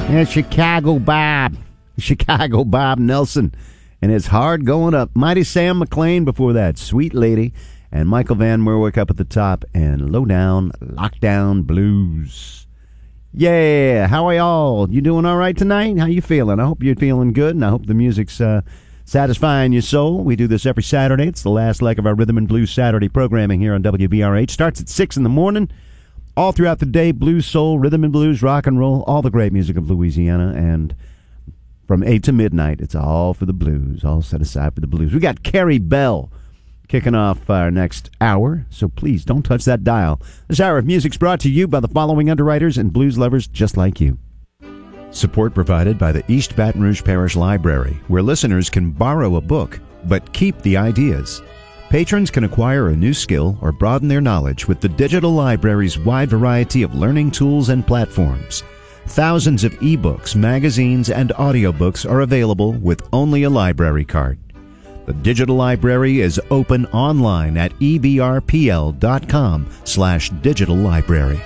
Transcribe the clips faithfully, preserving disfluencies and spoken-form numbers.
Yeah, Chicago Bob. Chicago Bob Nelson. And it's hard going up. Mighty Sam McLean before that. Sweet Lady. And Michael Van Merwick up at the top. And Lowdown Lockdown Blues. Yeah, how are y'all? You doing all right tonight? How you feeling? I hope you're feeling good, and I hope the music's uh, satisfying your soul. We do this every Saturday. It's the last leg of our Rhythm and Blues Saturday programming here on W B R H. Starts at six in the morning. All throughout the day, blues, soul, rhythm and blues, rock and roll, all the great music of Louisiana. And from eight to midnight, it's all for the blues, all set aside for the blues. We got Carrie Bell kicking off our next hour, so please don't touch that dial. This hour of music's brought to you by the following underwriters and blues lovers just like you. Support provided by the East Baton Rouge Parish Library, where listeners can borrow a book, but keep the ideas. Patrons can acquire a new skill or broaden their knowledge with the digital library's wide variety of learning tools and platforms. Thousands of ebooks, magazines, and audiobooks are available with only a library card. The digital library is open online at e b r p l dot com slash digital library.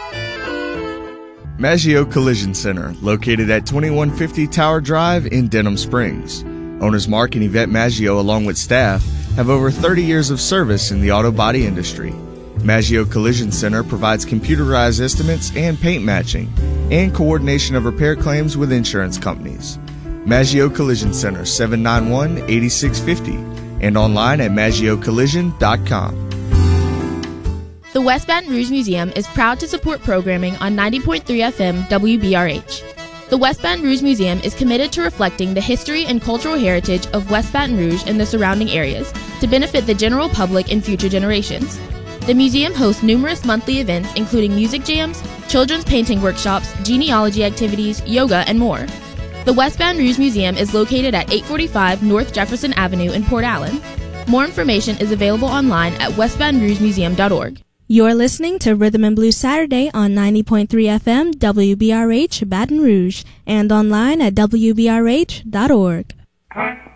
Maggio Collision Center, located at twenty-one fifty Tower Drive in Denham Springs. Owners Mark and Yvette Maggio, along with staff, have over thirty years of service in the auto body industry. Maggio Collision Center provides computerized estimates and paint matching, and coordination of repair claims with insurance companies. Maggio Collision Center, seven nine one, eight six five zero, and online at maggio collision dot com. The West Baton Rouge Museum is proud to support programming on ninety point three F M W B R H. The West Baton Rouge Museum is committed to reflecting the history and cultural heritage of West Baton Rouge and the surrounding areas to benefit the general public and future generations. The museum hosts numerous monthly events including music jams, children's painting workshops, genealogy activities, yoga, and more. The West Baton Rouge Museum is located at eight forty-five North Jefferson Avenue in Port Allen. More information is available online at west baton rouge museum dot org. You're listening to Rhythm and Blues Saturday on ninety point three F M W B R H Baton Rouge and online at w b r h dot org.